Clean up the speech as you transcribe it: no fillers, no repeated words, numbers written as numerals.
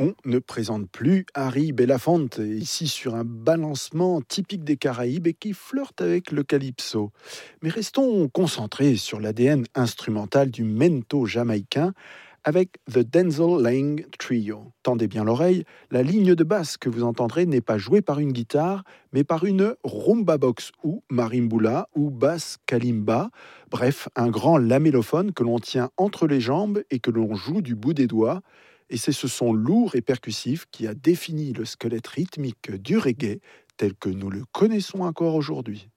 On ne présente plus Harry Belafonte, ici sur un balancement typique des Caraïbes et qui flirte avec le calypso. Mais restons concentrés sur l'ADN instrumental du mento jamaïcain avec The Denzel Lang Trio. Tendez bien l'oreille, la ligne de basse que vous entendrez n'est pas jouée par une guitare, mais par une rumba box ou marimbula ou basse kalimba, bref, un grand lamellophone que l'on tient entre les jambes et que l'on joue du bout des doigts. Et c'est ce son lourd et percussif qui a défini le squelette rythmique du reggae tel que nous le connaissons encore aujourd'hui.